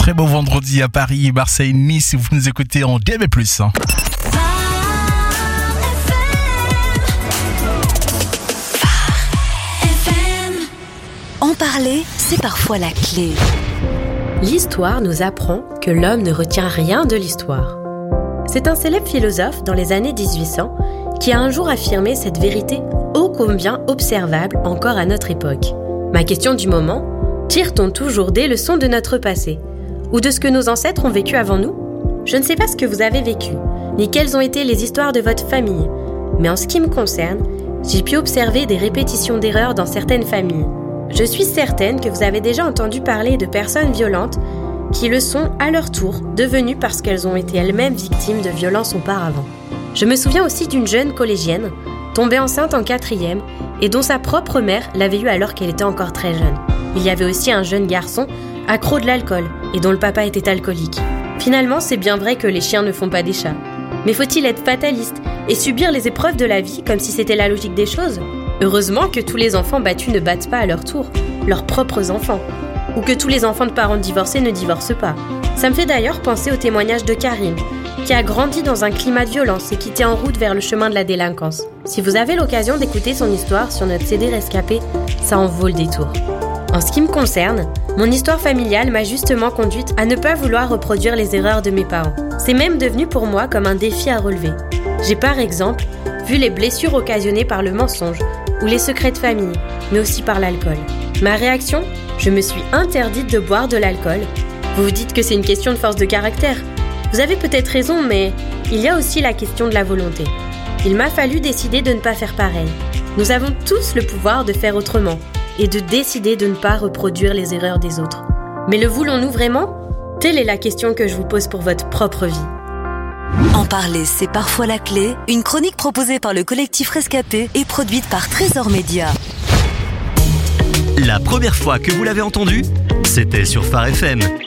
Très beau vendredi à Paris, Marseille, Nice, si vous nous écoutez en DAB+. En parler, c'est parfois la clé. L'histoire nous apprend que l'homme ne retient rien de l'histoire. C'est un célèbre philosophe dans les années 1800 qui a un jour affirmé cette vérité ô combien observable encore à notre époque. Ma question du moment, tire-t-on toujours des leçons de notre passé ou de ce que nos ancêtres ont vécu avant nous ? Je ne sais pas ce que vous avez vécu, ni quelles ont été les histoires de votre famille, mais en ce qui me concerne, j'ai pu observer des répétitions d'erreurs dans certaines familles. Je suis certaine que vous avez déjà entendu parler de personnes violentes qui le sont à leur tour devenues parce qu'elles ont été elles-mêmes victimes de violences auparavant. Je me souviens aussi d'une jeune collégienne tombée enceinte en 4e et dont sa propre mère l'avait eue alors qu'elle était encore très jeune. Il y avait aussi un jeune garçon accro de l'alcool et dont le papa était alcoolique. Finalement, c'est bien vrai que les chiens ne font pas des chats. Mais faut-il être fataliste et subir les épreuves de la vie comme si c'était la logique des choses ? Heureusement que tous les enfants battus ne battent pas à leur tour, leurs propres enfants, ou que tous les enfants de parents divorcés ne divorcent pas. Ça me fait d'ailleurs penser au témoignage de Karine, qui a grandi dans un climat de violence et qui était en route vers le chemin de la délinquance. Si vous avez l'occasion d'écouter son histoire sur notre CD Rescapé, ça en vaut le détour. En ce qui me concerne, mon histoire familiale m'a justement conduite à ne pas vouloir reproduire les erreurs de mes parents. C'est même devenu pour moi comme un défi à relever. J'ai par exemple vu les blessures occasionnées par le mensonge ou les secrets de famille, mais aussi par l'alcool. Ma réaction ? Je me suis interdite de boire de l'alcool. Vous vous dites que c'est une question de force de caractère. Vous avez peut-être raison, mais il y a aussi la question de la volonté. Il m'a fallu décider de ne pas faire pareil. Nous avons tous le pouvoir de faire autrement et de décider de ne pas reproduire les erreurs des autres. Mais le voulons-nous vraiment ? Telle est la question que je vous pose pour votre propre vie. En parler, c'est parfois la clé. Une chronique proposée par le collectif Rescapé et produite par Trésor Média. La première fois que vous l'avez entendu, c'était sur Phare FM.